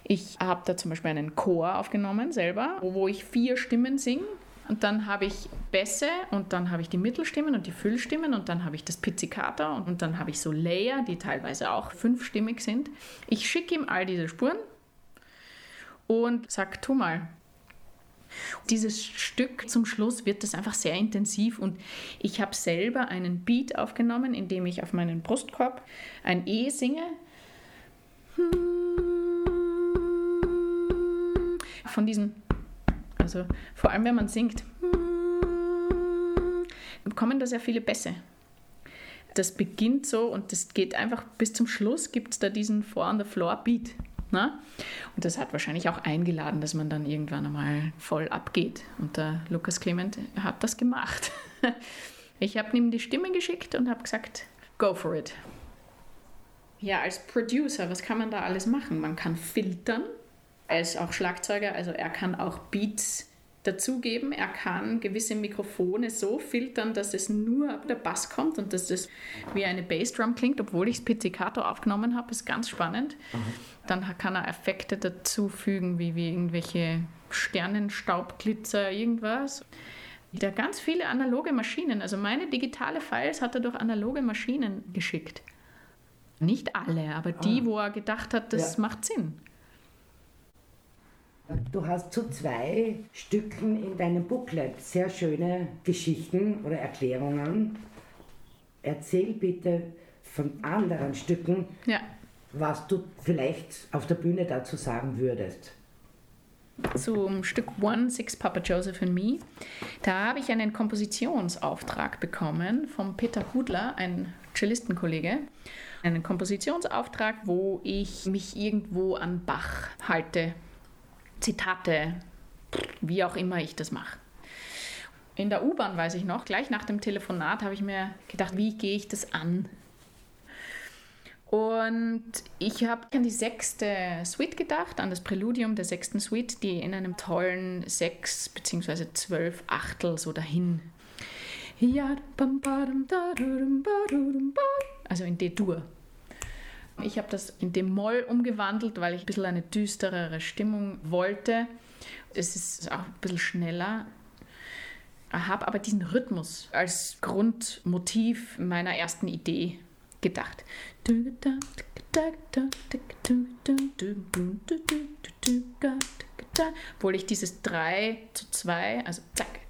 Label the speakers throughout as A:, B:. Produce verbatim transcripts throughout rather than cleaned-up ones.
A: Ich habe da zum Beispiel einen Chor aufgenommen selber, wo ich vier Stimmen singe. Und dann habe ich Bässe und dann habe ich die Mittelstimmen und die Füllstimmen und dann habe ich das Pizzicato und dann habe ich so Layer, die teilweise auch fünfstimmig sind. Ich schicke ihm all diese Spuren und sage, tu mal. Dieses Stück zum Schluss wird das einfach sehr intensiv und ich habe selber einen Beat aufgenommen, in dem ich auf meinen Brustkorb ein E singe. Von diesem, also vor allem wenn man singt, bekommen da sehr viele Bässe. Das beginnt so und das geht einfach bis zum Schluss, gibt es da diesen Four on the Floor Beat. Na? Und das hat wahrscheinlich auch eingeladen, dass man dann irgendwann einmal voll abgeht. Und der Lukas Clement hat das gemacht. Ich habe ihm die Stimme geschickt und habe gesagt, go for it. Ja, als Producer, was kann man da alles machen? Man kann filtern. Er ist auch Schlagzeuger, also er kann auch Beats dazugeben. Er kann gewisse Mikrofone so filtern, dass es nur der Bass kommt und dass das wie eine Bassdrum klingt, obwohl ich das Pizzicato aufgenommen habe. Ist ganz spannend. Mhm. Dann kann er Effekte dazufügen, wie, wie irgendwelche Sternenstaubglitzer, irgendwas. Da ganz viele analoge Maschinen. Also meine digitale Files hat er durch analoge Maschinen geschickt. Nicht alle, aber die, ah. wo er gedacht hat, das ja. macht Sinn.
B: Du hast zu zwei Stücken in deinem Booklet sehr schöne Geschichten oder Erklärungen. Erzähl bitte von anderen Stücken, ja. was du vielleicht auf der Bühne dazu sagen würdest.
A: Zum Stück One, Six, Papa Joseph and Me. Da habe ich einen Kompositionsauftrag bekommen vom Peter Hudler, ein Cellistenkollege. Einen Kompositionsauftrag, wo ich mich irgendwo an Bach halte. Zitate, wie auch immer ich das mache. In der U-Bahn weiß ich noch, gleich nach dem Telefonat habe ich mir gedacht, wie gehe ich das an? Und ich habe an die sechste Suite gedacht, an das Präludium der sechsten Suite, die in einem tollen sechs bzw. zwölf Achtel so dahin. Also in D-Dur. Ich habe das in D-Moll umgewandelt, weil ich ein bisschen eine düsterere Stimmung wollte. Es ist auch ein bisschen schneller. Ich habe aber diesen Rhythmus als Grundmotiv meiner ersten Idee gedacht. Obwohl ich dieses drei zu zwei, also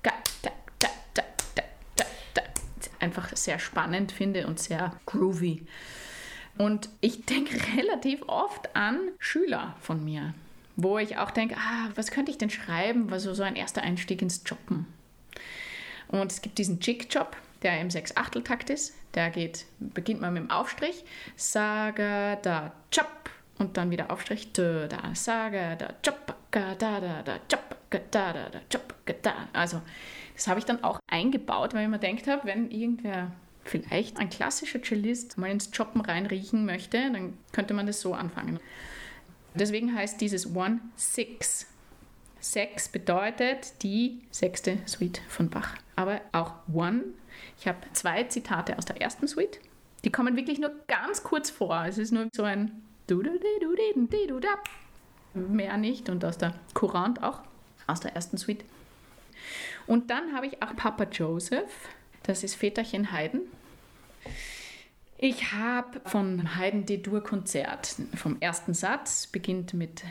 A: einfach sehr spannend finde und sehr groovy. Und ich denke relativ oft an Schüler von mir, wo ich auch denke, ah, was könnte ich denn schreiben, was so ein erster Einstieg ins Jobben. Und es gibt diesen Jig-Job, der im Sechs-Achtel-Takt ist. Der geht, beginnt mal mit dem Aufstrich. Saga, da, Job. Und dann wieder Aufstrich. Da, da, Saga, da, Job. Da, da, da, Job. Da, da, da, Job. Da. Also, das habe ich dann auch eingebaut, weil ich mir gedacht habe, wenn irgendwer vielleicht ein klassischer Cellist mal ins Jobben reinriechen möchte, dann könnte man das so anfangen. Deswegen heißt dieses One Six. Sechs bedeutet die sechste Suite von Bach. Aber auch One. Ich habe zwei Zitate aus der ersten Suite. Die kommen wirklich nur ganz kurz vor. Es ist nur so ein mehr nicht. Und aus der Courante auch, aus der ersten Suite. Und dann habe ich auch Papa Joseph. Das ist Väterchen Haydn. Ich habe von Haydn D-Dur-Konzert vom ersten Satz, beginnt mit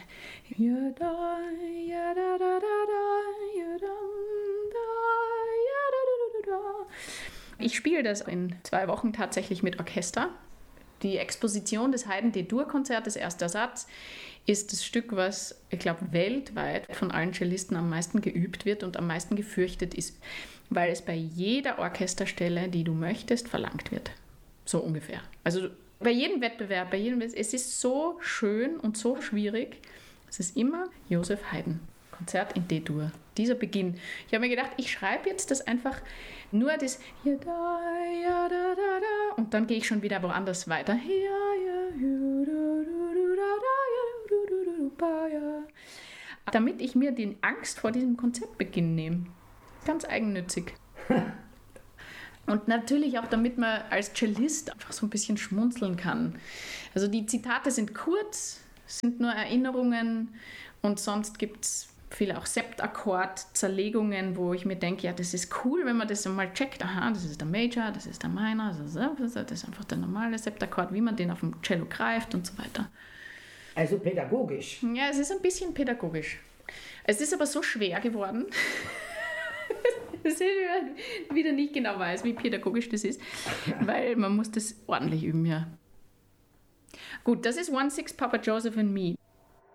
A: Ich spiele das in zwei Wochen tatsächlich mit Orchester. Die Exposition des Haydn D-Dur-Konzertes, erster Satz, ist das Stück, was, ich glaube, weltweit von allen Cellisten am meisten geübt wird und am meisten gefürchtet ist, weil es bei jeder Orchesterstelle, die du möchtest, verlangt wird. So ungefähr. Also bei jedem Wettbewerb, bei jedem, es ist so schön und so schwierig. Es ist immer Joseph Haydn. Konzert in D-Dur. Dieser Beginn. Ich habe mir gedacht, ich schreibe jetzt das einfach nur das und dann gehe ich schon wieder woanders weiter. Damit ich mir die Angst vor diesem Konzertbeginn nehme. Ganz eigennützig. Und natürlich auch, damit man als Cellist einfach so ein bisschen schmunzeln kann. Also die Zitate sind kurz, Es sind nur Erinnerungen und sonst gibt es viele auch Septakkord-Zerlegungen, wo ich mir denke, ja, das ist cool, wenn man das einmal checkt. Aha, das ist der Major, das ist der Minor, das ist einfach der normale Septakkord, wie man den auf dem Cello greift und so weiter.
B: Also pädagogisch.
A: Ja, es ist ein bisschen pädagogisch. Es ist aber so schwer geworden, dass ich wieder nicht genau weiß, wie pädagogisch das ist, weil man muss das ordentlich üben, ja. Gut, das ist One Six Papa Joseph and Me.